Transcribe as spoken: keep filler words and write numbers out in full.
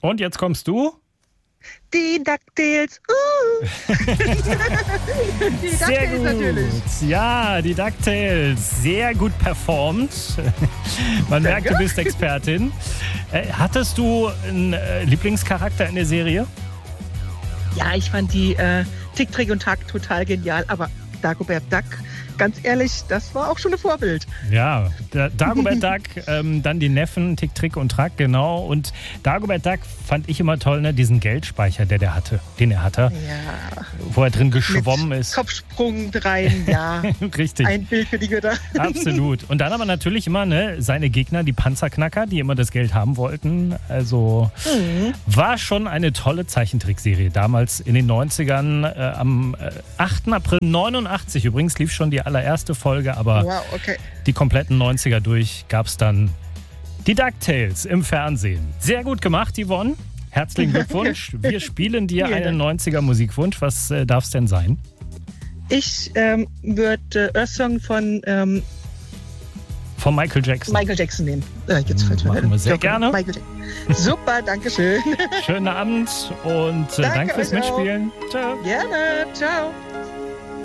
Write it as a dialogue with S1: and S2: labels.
S1: Und jetzt kommst du?
S2: Die DuckTales. Uh. die
S1: Sehr
S2: DuckTales
S1: gut.
S2: natürlich.
S1: Ja, die DuckTales. Sehr gut performt. Man
S2: Danke.
S1: merkt, du bist Expertin. Äh, hattest du einen äh, Lieblingscharakter in der Serie?
S2: Ja, ich fand die äh, Tick, Trick und Tack total genial, aber Dagobert Duck, ganz ehrlich, das war auch schon ein Vorbild.
S1: Ja, der Dagobert Duck, ähm, dann die Neffen, Tick, Trick und Track, genau. Und Dagobert Duck fand ich immer toll, ne? Diesen Geldspeicher, der der hatte, den er hatte,
S2: Ja.
S1: wo er drin geschwommen
S2: Mit
S1: ist.
S2: Kopfsprung rein, ja.
S1: Richtig.
S2: Ein Bild für die Götter.
S1: Absolut. Und dann aber natürlich immer ne, seine Gegner, die Panzerknacker, die immer das Geld haben wollten. Also
S2: Mhm.
S1: war schon eine tolle Zeichentrickserie. Damals in den neunzigern, äh, am äh, achten April neunundachtzig übrigens lief schon die allererste Folge, aber
S2: Wow, okay.
S1: die kompletten neunziger durch gab es dann die DuckTales im Fernsehen. Sehr gut gemacht, Yvonne. Herzlichen Glückwunsch. Wir spielen dir
S2: Vielen
S1: einen
S2: Dank.
S1: neunziger Musikwunsch. Was äh, darf es denn sein?
S2: Ich ähm, würde äh, Earth Song von ähm,
S1: Von Michael Jackson.
S2: Michael Jackson nehmen. Äh, jetzt fällt mir
S1: Machen wir sehr
S2: Doch,
S1: gerne.
S2: Michael Jackson. Super, danke schön.
S1: Schönen Abend und äh,
S2: Danke
S1: danke fürs
S2: euch auch.
S1: Mitspielen. Ciao.
S2: Gerne, ciao.